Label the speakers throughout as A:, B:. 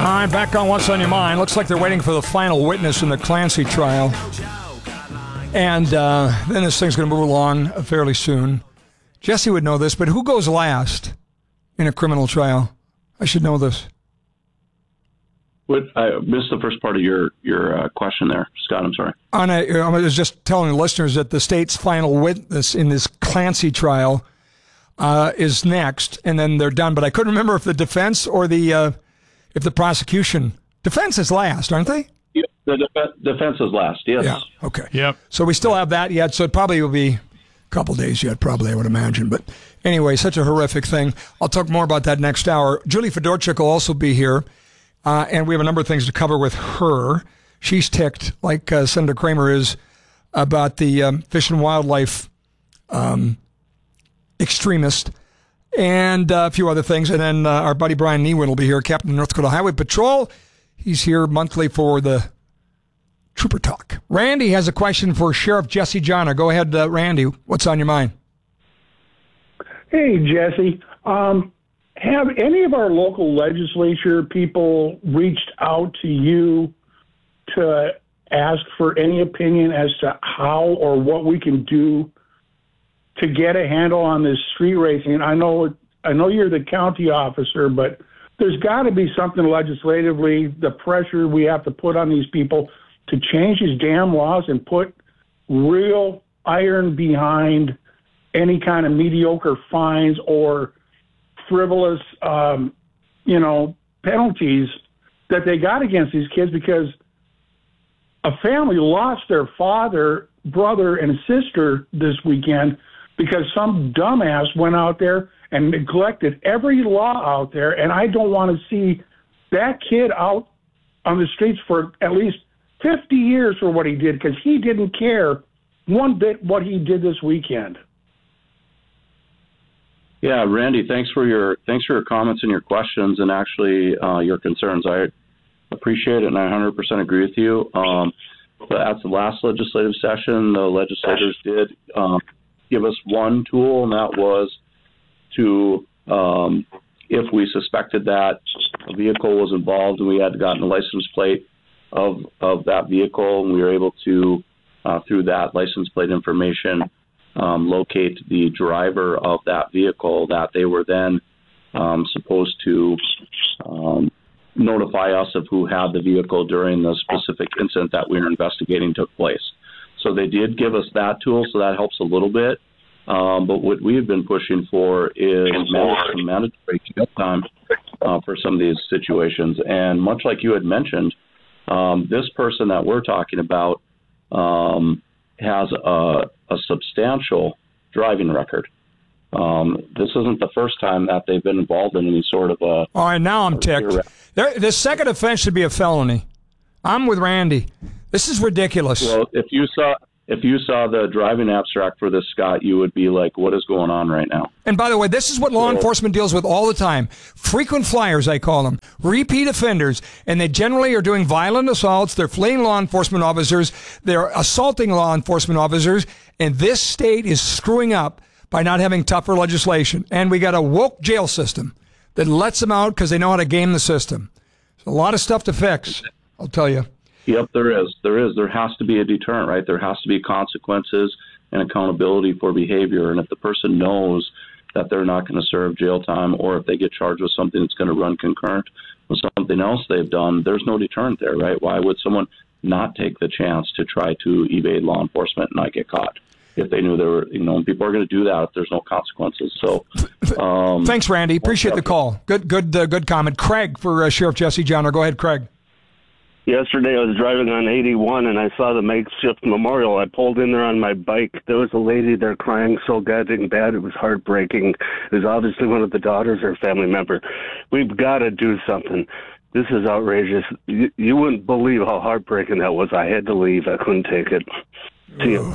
A: right, back on What's on Your Mind. Looks like they're waiting for the final witness in the Clancy trial. And then this thing's going to move along fairly soon. Jesse would know this, but who goes last in a criminal trial? I should know this.
B: I missed the first part of your question there, Scott. I'm sorry.
A: I was just telling the listeners that the state's final witness in this Clancy trial is next, and then they're done. But I couldn't remember if the defense or if the prosecution. Defense is last, aren't they?
B: Yeah, the defense is last, yes.
A: Yeah, okay.
C: Yep.
A: So we still have that yet, so it probably will be a couple days yet, probably, I would imagine. But anyway, such a horrific thing. I'll talk more about that next hour. Julie Fedorchuk will also be here, and we have a number of things to cover with her. She's ticked, like Senator Kramer is, about the Fish and Wildlife extremist, and a few other things. And then our buddy Brian Newin will be here, Captain of North Dakota Highway Patrol. He's here monthly for the Trooper Talk. Randy has a question for Sheriff Jesse Johnner. Go ahead, Randy. What's on your mind?
D: Hey, Jesse. Have any of our local legislature people reached out to you to ask for any opinion as to how or what we can do to get a handle on this street racing? And I know you're the county officer, but there's got to be something legislatively, the pressure we have to put on these people to change these damn laws and put real iron behind any kind of mediocre fines or frivolous, penalties that they got against these kids, because a family lost their father, brother, and sister this weekend because some dumbass went out there and neglected every law out there. And I don't want to see that kid out on the streets for at least 50 years for what he did, because he didn't care one bit what he did this weekend.
B: Yeah, Randy, thanks for your comments and your questions, and actually your concerns. I appreciate it, and I 100% agree with you. But at the last legislative session, the legislators did give us one tool, and that was to, if we suspected that a vehicle was involved and we had gotten a license plate of that vehicle, and we were able to, through that license plate information, locate the driver of that vehicle, that they were then supposed to notify us of who had the vehicle during the specific incident that we were investigating took place. So they did give us that tool, so that helps a little bit. But what we have been pushing for is mandatory jail time for some of these situations. And much like you had mentioned, this person that we're talking about has a substantial driving record. This isn't the first time that they've been involved in any sort of a...
A: All right, now I'm ticked. The second offense should be a felony. I'm with Randy. This is ridiculous.
B: Well, if you saw the driving abstract for this, Scott, you would be like, what is going on right now? And
A: by the way, this is what law enforcement deals with all the time. Frequent flyers, I call them. Repeat offenders. And they generally are doing violent assaults. They're fleeing law enforcement officers. They're assaulting law enforcement officers. And this state is screwing up by not having tougher legislation. And we got a woke jail system that lets them out because they know how to game the system. There's a lot of stuff to fix, I'll tell you.
B: Yep, there is. There has to be a deterrent, right? There has to be consequences and accountability for behavior. And if the person knows that they're not going to serve jail time, or if they get charged with something that's going to run concurrent with something else they've done, there's no deterrent there, right? Why would someone not take the chance to try to evade law enforcement and not get caught if they knew there were, people are going to do that if there's no consequences? So,
A: thanks, Randy. Appreciate the call. Good comment. Craig for Sheriff Jesse Johnner. Go ahead, Craig.
E: Yesterday, I was driving on 81, and I saw the makeshift memorial. I pulled in there on my bike. There was a lady there crying so goddamn bad. It was heartbreaking. It was obviously one of the daughters or family member. We've got to do something. This is outrageous. You wouldn't believe how heartbreaking that was. I had to leave. I couldn't take it. See you.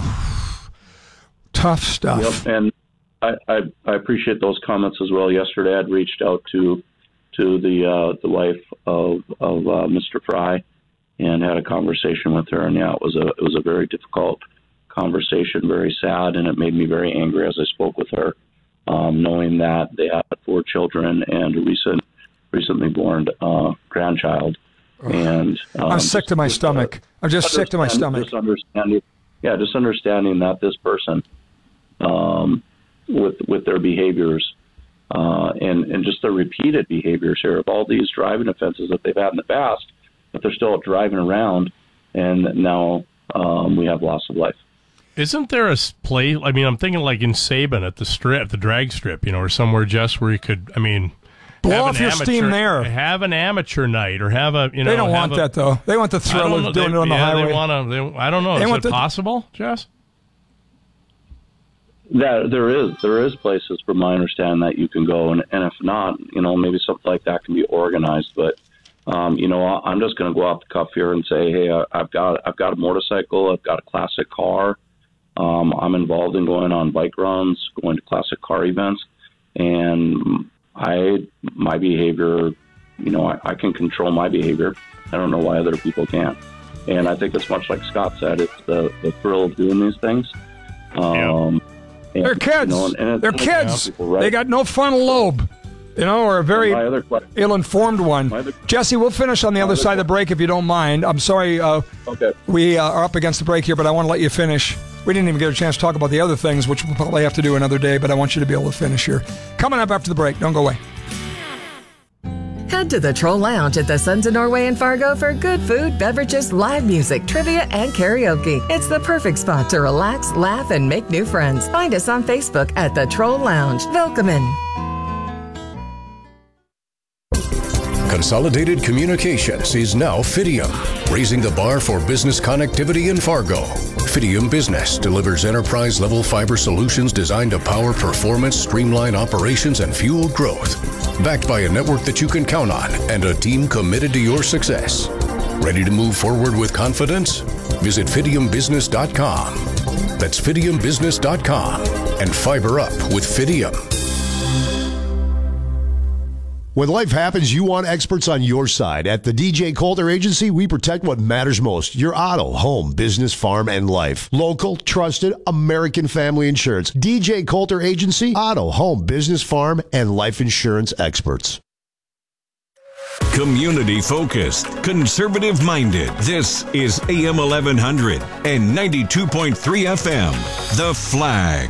A: Tough stuff.
B: Yep, and I appreciate those comments as well. Yesterday, I'd reached out to the wife of Mr. Fry and had a conversation with her, and yeah, it was a very difficult conversation, very sad, and it made me very angry as I spoke with her, knowing that they had 4 children and a recent recently born grandchild. And
A: I'm sick to my stomach. I'm just sick to my stomach.
B: Just understanding that this person, with their behaviors, and just the repeated behaviors here of all these driving offenses that they've had in the past, but they're still driving around, and now we have loss of life.
C: Isn't there a place? I mean, I'm thinking like in Sabin at the strip, the drag strip, or somewhere just where you could,
A: blow off your steam there.
C: Have an amateur night, or have a,
A: They don't want that, though. They want the thrill of doing it on the highway.
C: I don't know. Is it possible, Jess?
B: That there is places, from my understanding, that you can go, and if not, maybe something like that can be organized. But I'm just going to go off the cuff here and say, hey, I've got a motorcycle, I've got a classic car. I'm involved in going on bike runs, going to classic car events, and my behavior, I can control my behavior. I don't know why other people can't. And I think it's much like Scott said, it's the thrill of doing these things.
A: They're kids. They're kids. People, right? They got no frontal lobe, or a very ill-informed one. Jesse, we'll finish on the other side of the break if you don't mind. I'm sorry.
B: Okay.
A: We are up against the break here, but I want to let you finish. We didn't even get a chance to talk about the other things, which we'll probably have to do another day, but I want you to be able to finish here. Coming up after the break. Don't go away.
F: Head to the Troll Lounge at the Sons of Norway in Fargo for good food, beverages, live music, trivia, and karaoke. It's the perfect spot to relax, laugh, and make new friends. Find us on Facebook at the Troll Lounge. Welcome.
G: Consolidated Communications is now Fidium, raising the bar for business connectivity in Fargo. Fidium Business delivers enterprise-level fiber solutions designed to power performance, streamline operations, and fuel growth. Backed by a network that you can count on and a team committed to your success. Ready to move forward with confidence? Visit FidiumBusiness.com. That's FidiumBusiness.com and fiber up with Fidium.
H: When life happens, you want experts on your side. At the DJ Coulter Agency, we protect what matters most. Your auto, home, business, farm, and life. Local, trusted, American family insurance. DJ Coulter Agency, auto, home, business, farm, and life insurance experts.
I: Community focused, conservative minded. This is AM 1100 and 92.3 FM. The Flag.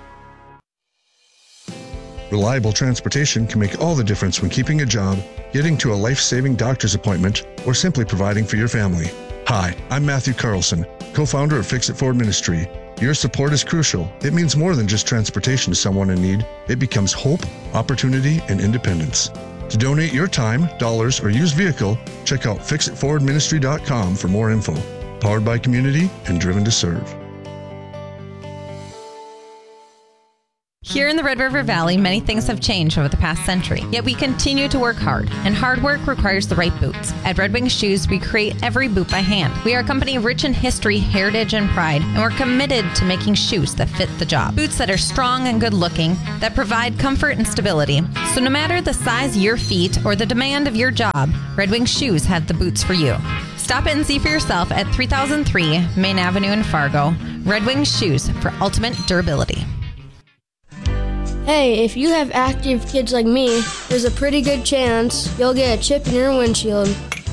J: Reliable transportation can make all the difference when keeping a job, getting to a life-saving doctor's appointment, or simply providing for your family. Hi, I'm Matthew Carlson, co-founder of Fix It Forward Ministry. Your support is crucial. It means more than just transportation to someone in need. It becomes hope, opportunity, and independence. To donate your time, dollars, or used vehicle, check out fixitforwardministry.com for more info. Powered by community and driven to serve.
K: Here in the Red River Valley, many things have changed over the past century, yet we continue to work hard, and hard work requires the right boots. At Red Wing Shoes, we create every boot by hand. We are a company rich in history, heritage, and pride, and we're committed to making shoes that fit the job. Boots that are strong and good-looking, that provide comfort and stability. So no matter the size of your feet or the demand of your job, Red Wing Shoes have the boots for you. Stop in and see for yourself at 3003 Main Avenue in Fargo. Red Wing Shoes for ultimate durability.
L: Hey, if you have active kids like me, there's a pretty good chance you'll get a chip in your windshield.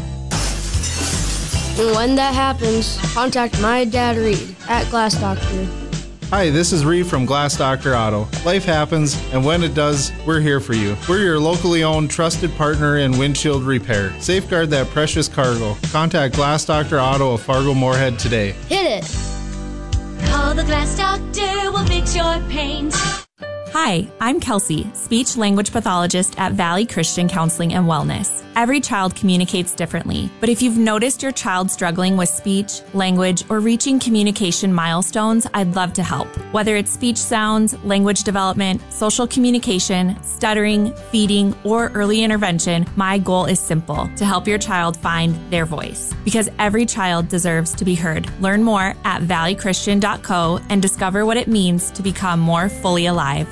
L: And when that happens, contact my dad Reed at Glass Doctor.
M: Hi, this is Reed from Glass Doctor Auto. Life happens, and when it does, we're here for you. We're your locally owned, trusted partner in windshield repair. Safeguard that precious cargo. Contact Glass Doctor Auto of Fargo Moorhead today.
L: Hit it!
N: Call the Glass Doctor, we'll fix your paint.
O: Hi, I'm Kelsey, speech-language pathologist at Valley Christian Counseling and Wellness. Every child communicates differently, but if you've noticed your child struggling with speech, language, or reaching communication milestones, I'd love to help. Whether it's speech sounds, language development, social communication, stuttering, feeding, or early intervention, my goal is simple: to help your child find their voice. Because every child deserves to be heard. Learn more at valleychristian.co and discover what it means to become more fully alive.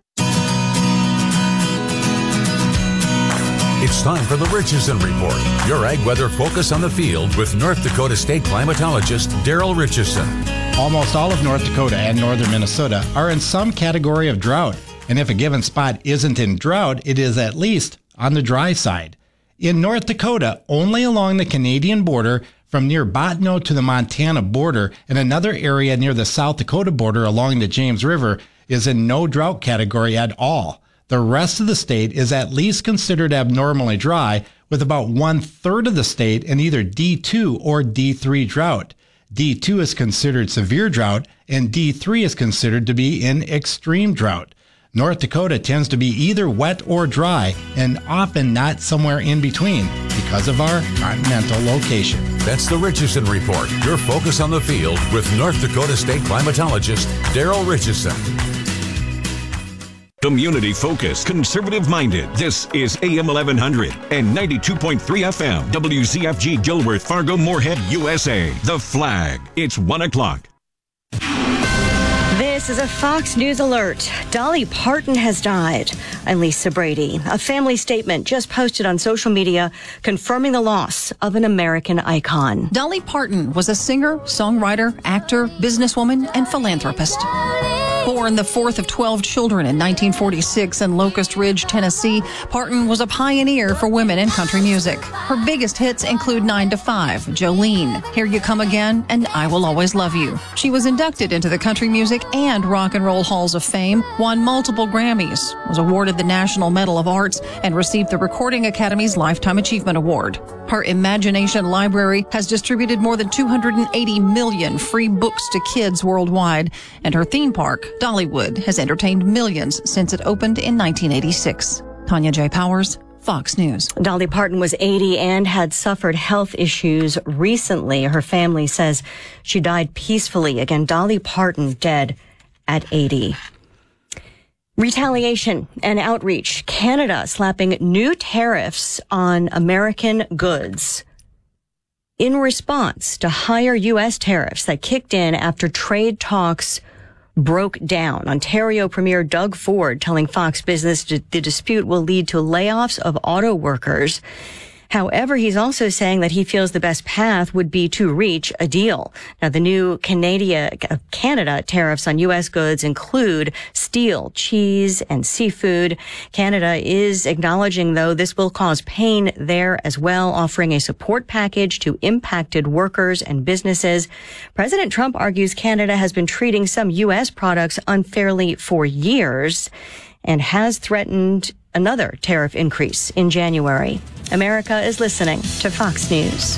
P: It's time for the Richardson Report, your ag weather focus on the field with North Dakota State climatologist Daryl Richardson.
Q: Almost all of North Dakota and northern Minnesota are in some category of drought. And if a given spot isn't in drought, it is at least on the dry side. In North Dakota, only along the Canadian border from near Bottineau to the Montana border and another area near the South Dakota border along the James River is in no drought category at all. The rest of the state is at least considered abnormally dry, with about 1/3 of the state in either D2 or D3 drought. D2 is considered severe drought, and D3 is considered to be in extreme drought. North Dakota tends to be either wet or dry, and often not somewhere in between because of our continental location.
P: That's the Richardson Report, your focus on the field with North Dakota State climatologist Daryl Richardson.
I: Community focused, conservative minded. This is AM 1100 and 92.3 FM. WZFG Gilworth, Fargo, Moorhead, USA. The Flag. It's 1 o'clock.
R: This is a Fox News alert. Dolly Parton has died. I'm Lisa Brady. A family statement just posted on social media confirming the loss of an American icon.
S: Dolly Parton was a singer, songwriter, actor, businesswoman, and philanthropist. Born the fourth of 12 children in 1946 in Locust Ridge, Tennessee, Parton was a pioneer for women in country music. Her biggest hits include 9 to 5, Jolene, Here You Come Again, and I Will Always Love You. She was inducted into the Country Music and Rock and Roll Halls of Fame, won multiple Grammys, was awarded the National Medal of Arts, and received the Recording Academy's Lifetime Achievement Award. Her Imagination Library has distributed more than 280 million free books to kids worldwide, and her theme park, Dollywood, has entertained millions since it opened in 1986. Tanya J. Powers, Fox News.
R: Dolly Parton was 80 and had suffered health issues recently. Her family says she died peacefully. Again, Dolly Parton dead at 80. Retaliation and outreach. Canada slapping new tariffs on American goods in response to higher U.S. tariffs that kicked in after trade talks broke down. Ontario Premier Doug Ford telling Fox Business the dispute will lead to layoffs of auto workers. However, he's also saying that he feels the best path would be to reach a deal. Now, the new Canada tariffs on U.S. goods include steel, cheese, and seafood. Canada is acknowledging, though, this will cause pain there as well, offering a support package to impacted workers and businesses. President Trump argues Canada has been treating some U.S. products unfairly for years and has threatened another tariff increase in January. America is listening to Fox News.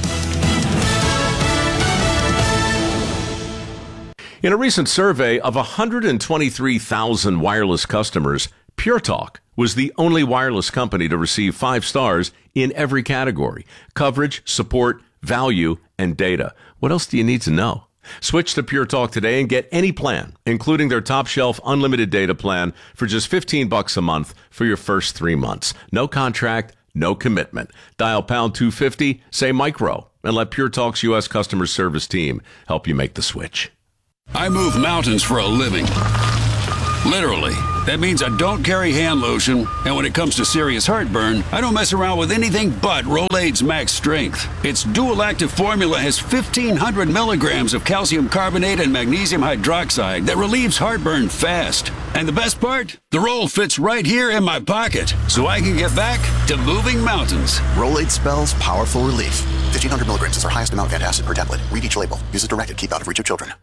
T: In a recent survey of 123,000 wireless customers, Pure Talk was the only wireless company to receive 5 stars in every category: coverage, support, value, and data. What else do you need to know? Switch to Pure Talk today and get any plan, including their top shelf unlimited data plan, for just $15 a month for your first 3 months. No contract, no commitment. Dial pound 250, say micro, and let Pure Talk's U.S. customer service team help you make the switch.
U: I move mountains for a living. Literally. That means I don't carry hand lotion, and when it comes to serious heartburn, I don't mess around with anything but Rolaids Max Strength. Its dual-active formula has 1,500 milligrams of calcium carbonate and magnesium hydroxide that relieves heartburn fast. And the best part? The roll fits right here in my pocket, so I can get back to moving mountains.
V: Rolaids spells powerful relief. 1,500 milligrams is our highest amount of antacid per tablet. Read each label. Use as directed. Keep out of reach of children.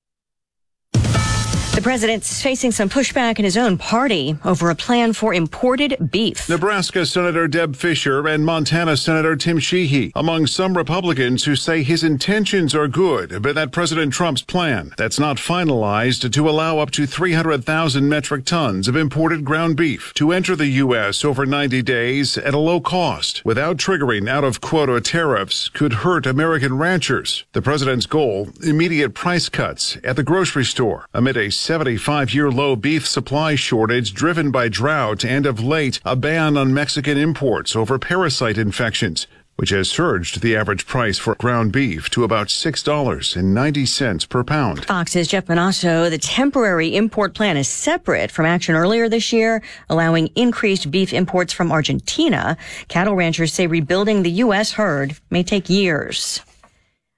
R: The president's facing some pushback in his own party over a plan for imported beef.
W: Nebraska Senator Deb Fischer and Montana Senator Tim Sheehy among some Republicans who say his intentions are good, but that President Trump's plan that's not finalized to allow up to 300,000 metric tons of imported ground beef to enter the U.S. over 90 days at a low cost without triggering out-of-quota tariffs could hurt American ranchers. The president's goal, immediate price cuts at the grocery store amid a 75-year low beef supply shortage driven by drought and, of late, a ban on Mexican imports over parasite infections, which has surged the average price for ground beef to about $6.90 per pound.
R: Fox's Jeff Manasso. The temporary import plan is separate from action earlier this year, allowing increased beef imports from Argentina. Cattle ranchers say rebuilding the U.S. herd may take years.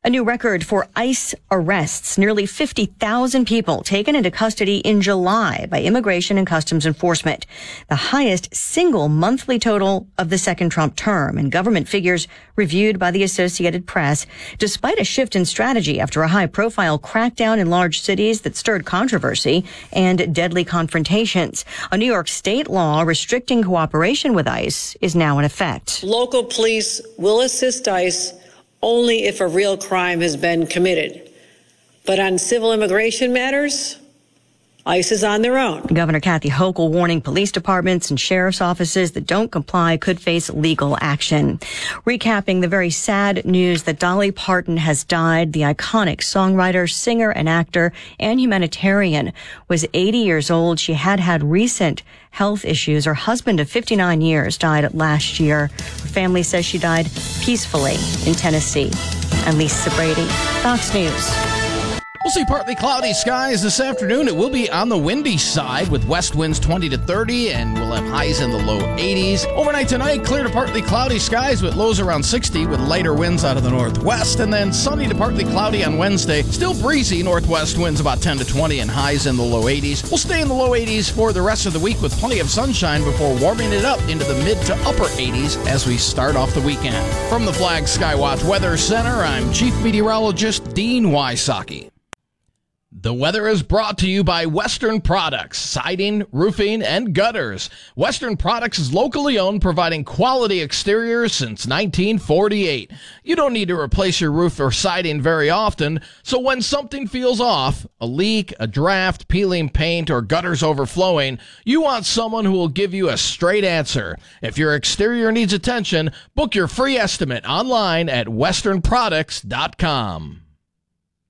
R: A new record for ICE arrests. Nearly 50,000 people taken into custody in July by Immigration and Customs Enforcement. The highest single monthly total of the second Trump term, and government figures reviewed by the Associated Press, despite a shift in strategy after a high-profile crackdown in large cities that stirred controversy and deadly confrontations. A New York state law restricting cooperation with ICE is now in effect.
C: Local police will assist ICE only if a real crime has been committed. But on civil immigration matters, ICE is on their own.
R: Governor Kathy Hochul warning police departments and sheriff's offices that don't comply could face legal action. Recapping the very sad news that Dolly Parton has died. The iconic songwriter, singer, and actor and humanitarian was 80 years old. She had recent health issues. Her husband of 59 years died last year. Her family says she died peacefully in Tennessee. I'm Lisa Brady, Fox News.
D: We'll see partly cloudy skies this afternoon. It will be on the windy side with west winds 20 to 30, and we'll have highs in the low 80s. Overnight tonight, clear to partly cloudy skies with lows around 60 with lighter winds out of the northwest, and then sunny to partly cloudy on Wednesday. Still breezy, northwest winds about 10 to 20 and highs in the low 80s. We'll stay in the low 80s for the rest of the week with plenty of sunshine before warming it up into the mid to upper 80s as we start off the weekend. From the Flag Skywatch Weather Center, I'm Chief Meteorologist Dean Wysocki. The weather is brought to you by Western Products, siding, roofing, and gutters. Western Products is locally owned, providing quality exteriors since 1948. You don't need to replace your roof or siding very often, so when something feels off, a leak, a draft, peeling paint, or gutters overflowing, you want someone who will give you a straight answer. If your exterior needs attention, book your free estimate online at westernproducts.com.